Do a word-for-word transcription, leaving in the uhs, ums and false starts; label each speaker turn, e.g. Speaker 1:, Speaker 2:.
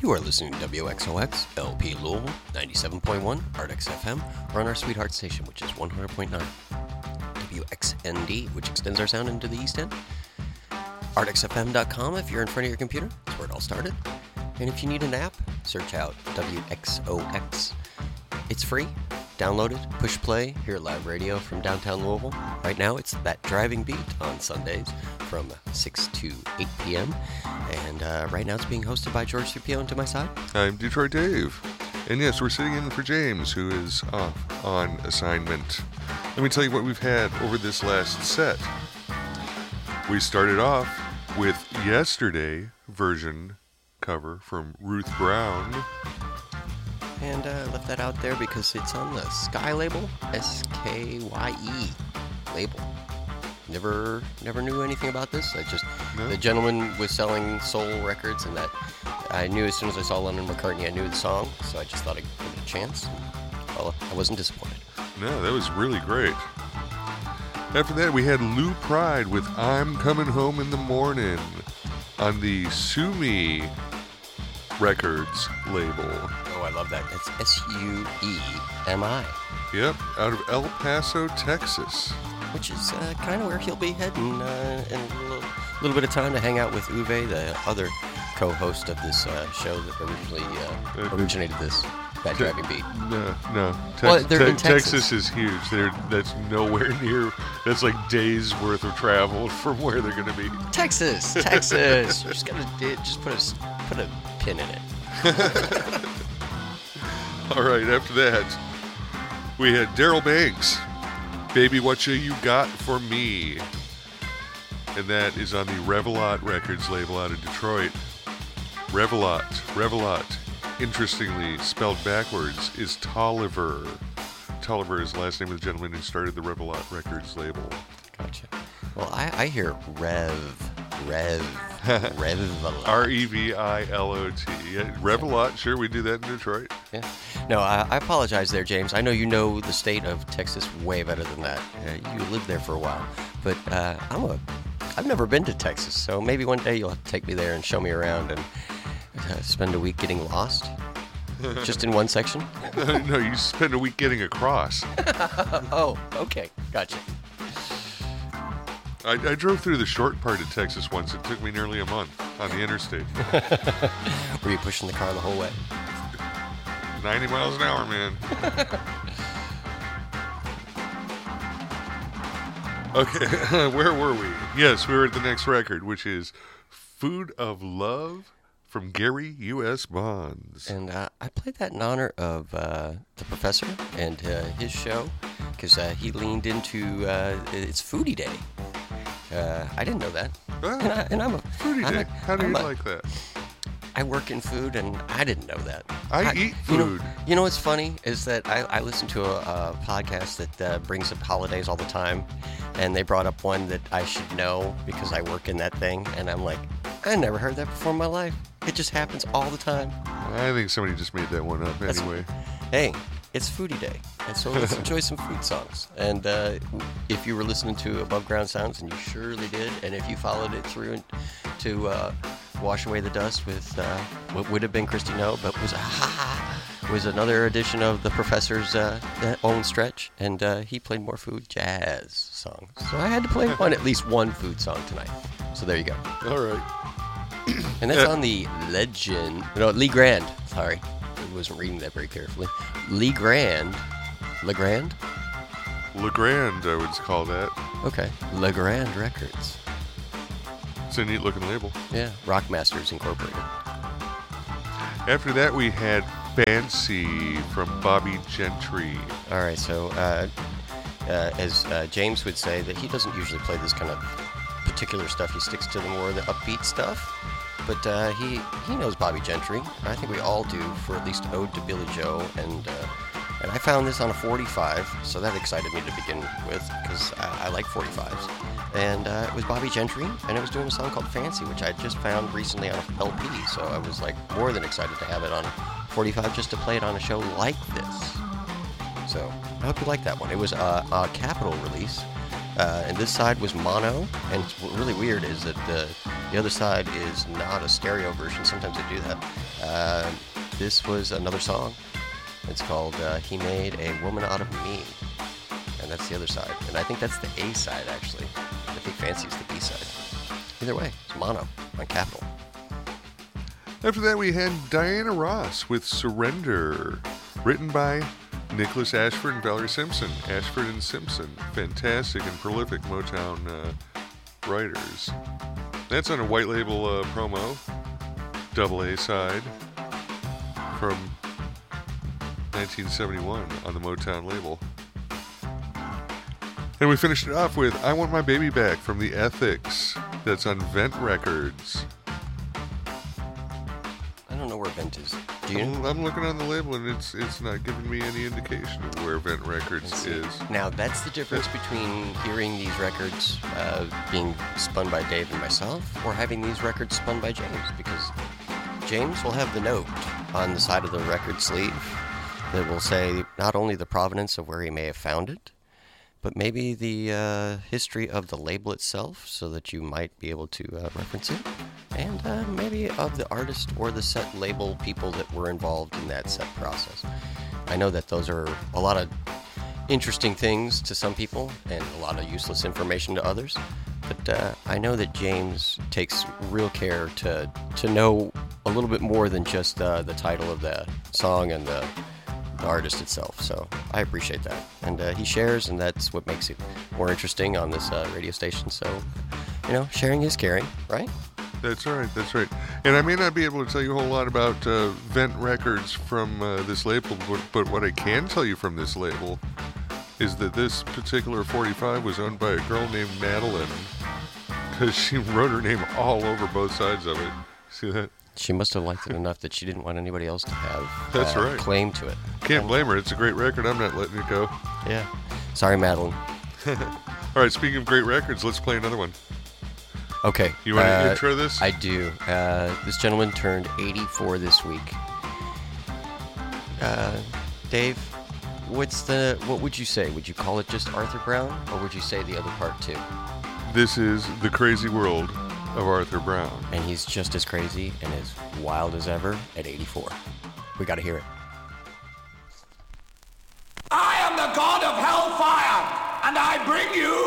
Speaker 1: You are listening to W X O X, L P Louisville, ninety-seven point one, Ardex F M, or on our sweetheart station, which is one hundred point nine, W X N D, which extends our sound into the East End. Ardex F M dot com if you're in front of your computer. That's where it all started. And if you need an app, search out W X O X. It's free. Download it, push play, hear live radio from downtown Louisville. Right now, it's That Driving Beat on Sundays from six to eight p.m. And uh, right now, it's being hosted by George Cipione to my side.
Speaker 2: I'm Detroit Dave. And yes, we're sitting in for James, who is off on assignment. Let me tell you what we've had over this last set. We started off with Yesterday version cover from Ruth Brown.
Speaker 1: And uh, left that out there because it's on the Sky label, S K Y E label. Never never knew anything about this. I just, no. The gentleman was selling soul records, and that I knew as soon as I saw Lennon McCartney, I knew the song, so I just thought I'd give it a chance. And, well, I wasn't disappointed.
Speaker 2: No, that was really great. After that, we had Lou Pride with I'm Coming Home in the Morning on the Sue Me Records label.
Speaker 1: Oh, I love that. It's S U E M I.
Speaker 2: Yep, out of El Paso, Texas.
Speaker 1: Which is uh, kind of where he'll be heading uh, in a little, little bit of time to hang out with Uwe, the other co-host of this uh, show that originally uh, originated this Bad Driving Beat.
Speaker 2: No, no. Tex-
Speaker 1: well, they're
Speaker 2: te-
Speaker 1: in Texas.
Speaker 2: Texas is huge. They're, that's nowhere near. That's like days worth of travel from where they're going to be.
Speaker 1: Texas, Texas. You just gotta just put a put a pin in it.
Speaker 2: All right. After that, we had Daryl Banks, Baby What You Got For Me. And that is on the Revelot Records label out of Detroit. Revelot, Revelot, interestingly spelled backwards, is Tolliver. Tolliver is the last name of the gentleman who started the Revelot Records label.
Speaker 1: Gotcha. Well, I, I hear Rev, Rev, Revelot.
Speaker 2: R E V I L O T. Yeah, Revelot, sure, we do that in Detroit.
Speaker 1: Yeah. No, I, I apologize there, James. I know you know the state of Texas way better than that. Uh, you lived there for a while. But uh, I'm a, I've never been to Texas, so maybe one day you'll have to take me there and show me around and uh, spend a week getting lost. Just in one section?
Speaker 2: No, you spend a week getting across.
Speaker 1: Oh, okay. Gotcha.
Speaker 2: I, I drove through the short part of Texas once. It took me nearly a month on the interstate.
Speaker 1: Were you pushing the car the whole way?
Speaker 2: ninety miles an hour, man. Okay, where were we? Yes, we were at the next record, which is Food of Love from Gary U S Bonds.
Speaker 1: And uh, I played that in honor of uh, the professor and uh, his show, because uh, he leaned into uh, it's Foodie Day. Uh, I didn't know that.
Speaker 2: Oh,
Speaker 1: and, I, and I'm a
Speaker 2: Foodie
Speaker 1: I'm
Speaker 2: Day.
Speaker 1: A,
Speaker 2: How do
Speaker 1: I'm
Speaker 2: you
Speaker 1: a,
Speaker 2: like that?
Speaker 1: I work in food, and I didn't know that.
Speaker 2: I, I eat food.
Speaker 1: You know, you know what's funny is that I, I listen to a, a podcast that uh, brings up holidays all the time, and they brought up one that I should know because I work in that thing, and I'm like, I never heard that before in my life. It just happens all the time.
Speaker 2: I think somebody just made that one up
Speaker 1: That's,
Speaker 2: anyway.
Speaker 1: Hey, it's Foodie Day, and so let's enjoy some food songs. And uh, if you were listening to Above Ground Sounds, and you surely did, and if you followed it through to uh, Wash Away the Dust with uh, what would have been Christy No, but was a was another edition of the Professor's uh, own stretch, and uh, he played more food jazz songs. So I had to play one, at least one food song tonight. So there you go.
Speaker 2: All right.
Speaker 1: And that's on the Legend, no, Lee Grand, sorry. I wasn't reading that very carefully. Lee Grand, LeGrand?
Speaker 2: LeGrand, I would call that.
Speaker 1: Okay, LeGrand Records.
Speaker 2: It's a neat looking label.
Speaker 1: Yeah, Rockmasters Incorporated.
Speaker 2: After that, we had Fancy from Bobby Gentry.
Speaker 1: All right, so uh, uh, as uh, James would say, that he doesn't usually play this kind of particular stuff. He sticks to the more the upbeat stuff. But uh, he he knows Bobby Gentry. I think we all do, for at least Ode to Billy Joe. And uh, and I found this on a forty-five, so that excited me to begin with, because I, I like forty-fives. And uh, it was Bobby Gentry, and it was doing a song called Fancy, which I just found recently on an L P. So I was like more than excited to have it on forty-five just to play it on a show like this. So I hope you like that one. It was a, a Capitol release. Uh, and this side was mono, and what's really weird is that the The other side is not a stereo version. Sometimes they do that. Uh, this was another song. It's called uh, He Made a Woman Out of Me. And that's the other side. And I think that's the A side, actually. I think Fancy is the B side. Either way, it's mono on Capitol.
Speaker 2: After that, we had Diana Ross with Surrender, written by Nicholas Ashford and Valerie Simpson. Ashford and Simpson, fantastic and prolific Motown uh, writers. That's on a white label uh, promo, double A side, from nineteen seventy-one on the Motown label. And we finished it off with I Want My Baby Back from The Ethics. That's on Vent Records.
Speaker 1: I don't know where Vent is. Do you?
Speaker 2: I'm, I'm looking on the label and it's it's not giving me any indication of where Vent Records is.
Speaker 1: Now, that's the difference between hearing these records uh, being spun by Dave and myself or having these records spun by James, because James will have the note on the side of the record sleeve that will say not only the provenance of where he may have found it, but maybe the uh, history of the label itself so that you might be able to uh, reference it, and uh, maybe of the artist or the set label people that were involved in that set process. I know that those are a lot of interesting things to some people and a lot of useless information to others, but uh, I know that James takes real care to, to know a little bit more than just uh, the title of the song and the the artist itself, so I appreciate that. And uh, he shares, and that's what makes it more interesting on this uh, radio station. So, you know, sharing is caring, right?
Speaker 2: That's right, that's right. And I may not be able to tell you a whole lot about uh, Vent Records from uh, this label, but, but what I can tell you from this label is that this particular forty-five was owned by a girl named Madeline, because she wrote her name all over both sides of it. See that?
Speaker 1: She must have liked it enough that she didn't want anybody else to have
Speaker 2: That's
Speaker 1: uh,
Speaker 2: right.
Speaker 1: claim to it.
Speaker 2: Can't blame her. It's a great record. I'm not letting it go.
Speaker 1: Yeah. Sorry, Madeline.
Speaker 2: All right, speaking of great records, let's play another one.
Speaker 1: Okay.
Speaker 2: You want to
Speaker 1: uh,
Speaker 2: intro this?
Speaker 1: I do. Uh, this gentleman turned eighty-four this week. Uh, Dave, what's the? What would you say? Would you call it just Arthur Brown, or would you say the other part too?
Speaker 2: This is The Crazy World of Arthur Brown.
Speaker 1: And he's just as crazy and as wild as ever at eighty-four. We got to hear it.
Speaker 3: I am the god of hellfire, and I bring you